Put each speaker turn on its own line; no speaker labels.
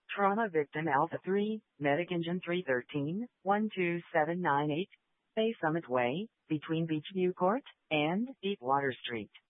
Trauma Victim Alpha 3, Medic Engine 313, 12798, Bay Summit Way, between Beachview Court and Deepwater Street.